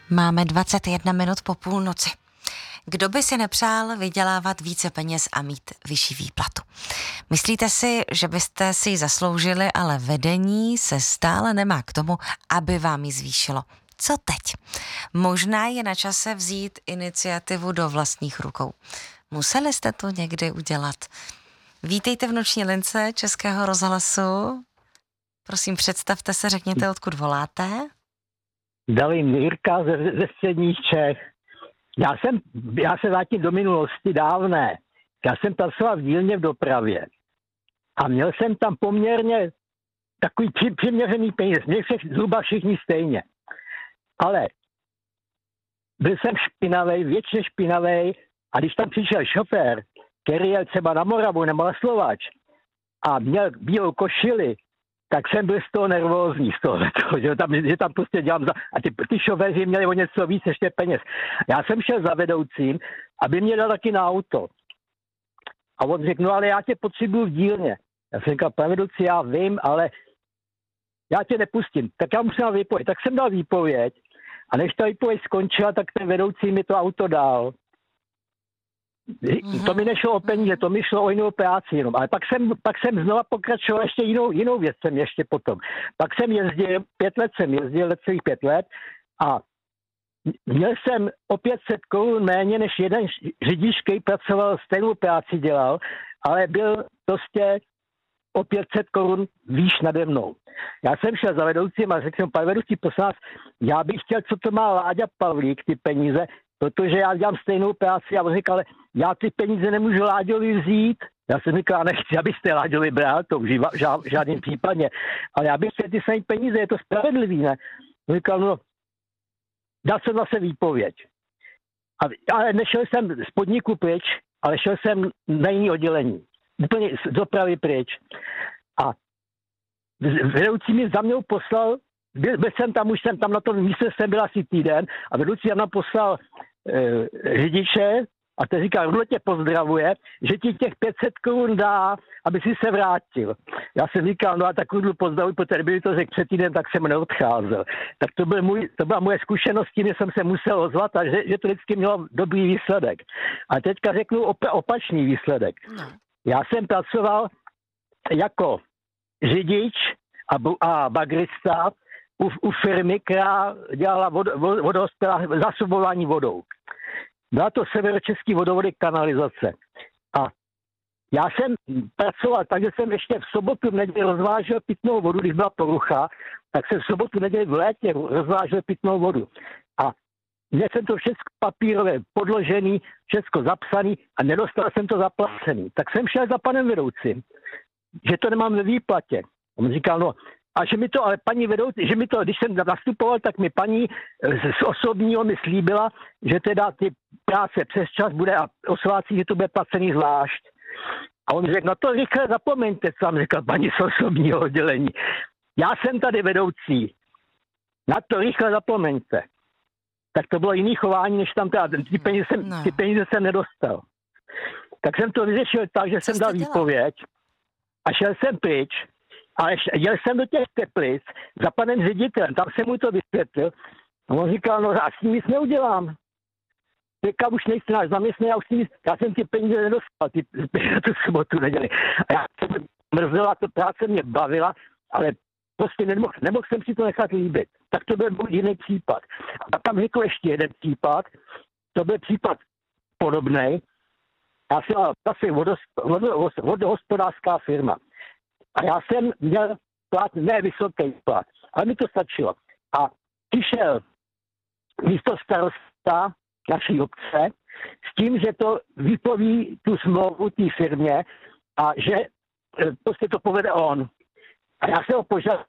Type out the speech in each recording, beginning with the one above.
Máme 21 minut po půlnoci. Kdo by si nepřál vydělávat více peněz a mít vyšší výplatu? Myslíte si, že byste si ji zasloužili, ale vedení se stále nemá k tomu, aby vám ji zvýšilo? Co teď? Možná je na čase vzít iniciativu do vlastních rukou. Museli jste to někdy udělat? Vítejte v noční lince Českého rozhlasu. Prosím, představte se, řekněte, odkud voláte. Zdravím, Jirka ze středních Čech. Já se vrátím do minulosti dávné. Já jsem pracoval v dílně v dopravě a měl jsem tam poměrně takový přiměřený peníze. Měli zhruba všichni stejně. Ale byl jsem špinavej, většině špinavej, a když tam přišel šofér, který jel třeba na Moravu nebo na Slováč a měl bílou košili, tak jsem byl z toho nervózní, z toho, že tam prostě dělám a ty šoféři měli o něco víc ještě peněz. Já jsem šel za vedoucím, aby mě dal taky na auto. A on řekl, no ale já tě potřebuju v dílně. Já jsem říkal, pane vedoucí, já vím, ale já tě nepustím. Tak já musím dát výpověď. Tak jsem dal výpověď a než ta výpověď skončila, tak ten vedoucí mi to auto dal. To mi nešlo o peníze, to mi šlo o jinou práci jenom. Ale pak jsem znova pokračoval ještě jinou věc jsem ještě potom. Pak jsem jezdil, 5 let jsem jezdil, celých 5 let a měl jsem o 500 korun méně než jeden řidič, který pracoval, stejnou práci dělal, ale byl prostě o 500 korun výš nade mnou. Já jsem šel za vedoucím a řekl jsem, pane vedoucí, prosím vás, já bych chtěl, co to má Láďa Pavlík, ty peníze, protože já dělám stejnou práci a on říkal, ale já ty peníze nemůžu Láďovi vzít. Já jsem říkal, nechci, abyste Láďovi bral, to už v žádném případě, ale já bych chtěl ty samé peníze, je to spravedlivý, ne? On říkal, no, dal jsem zase výpověď. Ale nešel jsem z podniku pryč, ale šel jsem na jiné oddělení. Úplně z dopravy pryč. A vedoucí mi za mnou poslal, byl jsem tam, už jsem tam na tom místě, jsem byl asi týden a vedoucí tam poslal řidiče a ten říkal, Rudle tě pozdravuje, že ti těch 500 korun dá, aby si se vrátil. Já jsem říkal, no a tak Rudlu pozdravuj, protože kdyby to řekl před týden, tak jsem neodcházel. Tak to byla moje zkušenost, tím jsem se musel ozvat a že to vždycky mělo dobrý výsledek. A teďka řeknu opačný výsledek. Já jsem pracoval jako řidič a bagrista u firmy, která dělala zásobování vodou. Byla to Severočeský vodovody kanalizace. A já jsem pracoval tak, že jsem ještě v sobotu v neděli rozvážel pitnou vodu, když byla porucha, tak jsem v sobotu v neděli v létě rozvážel pitnou vodu. A měl jsem to všechno papírové podložený, všechno zapsaný a nedostal jsem to zaplacený. Tak jsem šel za panem vedoucím, že to nemám ve výplatě. On říkal, no, a že mi to, ale paní vedoucí, že mi to, když jsem nastupoval, tak mi paní z osobního mi slíbila, že teda ty práce přes čas bude a o svátcích, že to bude placený zvlášť. A on řekl, no to rychle zapomeňte, co vám říkal paní z osobního oddělení. Já jsem tady vedoucí. Na to rychle zapomeňte. Tak to bylo jiný chování, než tam teda, ty peníze jsem nedostal. Tak jsem to vyřešil tak, že jsem dal výpověď a šel jsem pryč. Ale jel jsem do těch Teplic za panem ředitelem, tam jsem mu to vysvětlil. A on říkal, no a s tím nic neudělám. Teďka už nejsi náš zaměstnaný, já jsem ty peníze nedostal, tu sobotu neděli. A já jsem mrzela, to práce mě bavila, ale prostě nemohl jsem si to nechat líbit. Tak to byl jiný případ. A tam řekl ještě jeden případ, to byl případ podobnej. Já jsem zase vodohospodářská firma. A já jsem měl plat, ne vysoký plat, ale mi to stačilo. A přišel místo starosta naší obce s tím, že to vypoví tu smlouvu té firmě a že prostě to povede on. A já jsem ho požádal,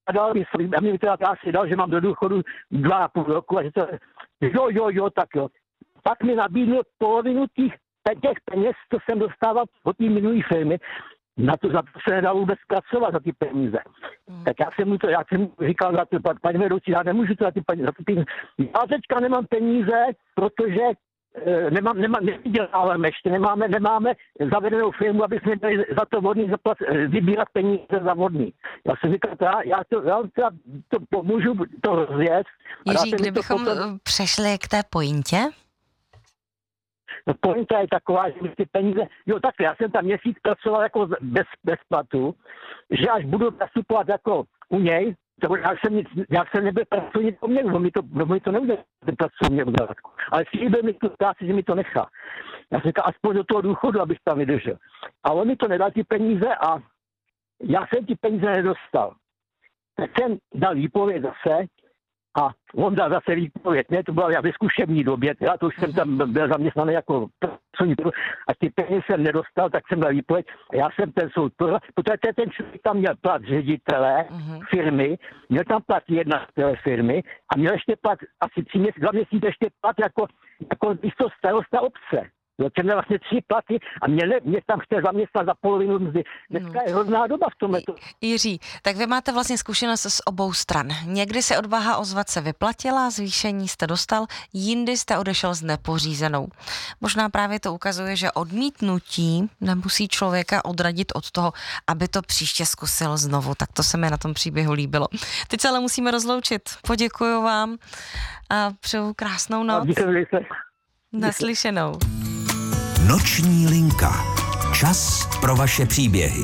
a mi teda asi dal, že mám do důchodu 2,5 roku a že to, jo, tak jo. Pak mi nabídl polovinu těch peněz, co jsem dostával od té minulé firmy. Za to se nedalo vůbec pracovat za ty peníze. Tak já jsem říkal, paní vedoucí, já nemůžu to za ty peníze. Já teďka nemám peníze, protože nevyděláváme ještě, nemáme zavedenou firmu, aby jsme měli za to vodný vybírat peníze za vodný. Já jsem říkal, já to můžu to rozjet. Jiří, kdybychom přešli k té pointě? No, pointa je taková, že mi ty peníze, takhle, já jsem tam měsíc pracoval jako bez platu, že až budu nastupovat jako u něj, já jsem nebyl pracovník po mně, mi to neudělal, ten pracovník udělat. Ale slíbil mi tu práci, že mi to nechá. Já jsem říkal, aspoň do toho důchodu, abych tam vydržel. A on mi to nedal ty peníze a já jsem ty peníze nedostal. Tak jsem dal výpověď zase a on dal zase výpověď. Ne, to byla ve zkušební době, já to už jsem tam byl zaměstnaný jako pracovník a ty peníze jsem nedostal, tak jsem dal výpověď a já jsem ten soud prohral, protože ten člověk tam měl plat ředitele firmy, měl tam plat jedna z té firmy a měl ještě plat asi 2 měsíce ještě plat jako místo starosta obce. Těm vlastně 3 platy a mě tam chce zaměstnat za polovinu mzdy. Dneska je hrozná doba v tomhle. Jiří, tak vy máte vlastně zkušenost z obou stran. Někdy se odvaha ozvat se vyplatila, zvýšení jste dostal, jindy jste odešel s nepořízenou. Možná právě to ukazuje, že odmítnutí nemusí člověka odradit od toho, aby to příště zkusil znovu. Tak to se mi na tom příběhu líbilo. Teď se ale musíme rozloučit. Poděkuju vám a přeju krásnou noc. Naslyšenou. Noční linka. Čas pro vaše příběhy.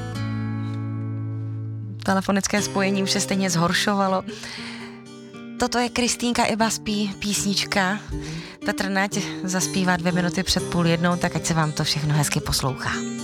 Telefonické spojení už se stejně zhoršovalo. Toto je Kristýnka Iba spí, písnička. Petr Nať zaspívá 2 minuty před 12:30, tak ať se vám to všechno hezky poslouchá.